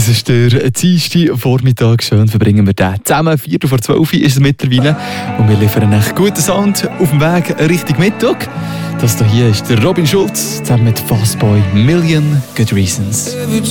Das ist der Dienstag Vormittag. Schön verbringen wir den zusammen. 11:45 ist es mittlerweile. Und wir liefern einen guten Sound auf dem Weg Richtung Mittag. Das hier ist der Robin Schulz zusammen mit Fastboy Million Good Reasons.